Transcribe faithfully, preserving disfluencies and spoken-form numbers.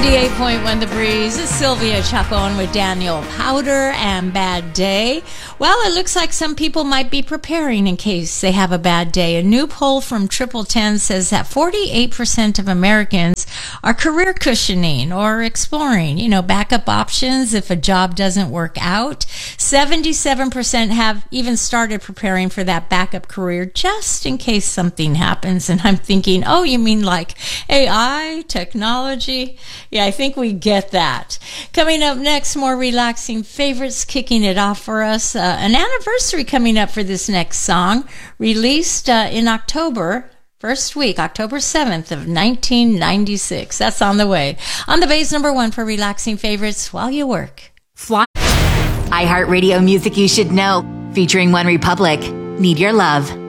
ninety-eight point one The Breeze. It's Sylvia Chacon with Daniel Powder and Bad Day. Well, it looks like some people might be preparing in case they have a bad day. A new poll from Triple Ten says that forty-eight percent of Americans are career cushioning or exploring, you know, backup options if a job doesn't work out. seventy-seven percent have even started preparing for that backup career just in case something happens. And I'm thinking, oh, you mean like A I, technology? Yeah, I think we get that. Coming up next, more relaxing favorites kicking it off for us. Uh, an anniversary coming up for this next song, released uh, in October, first week, October seventh of nineteen ninety-six. That's on the way. On the base, number one for relaxing favorites while you work. Fly. iHeartRadio music you should know, featuring One Republic. Need Your Love.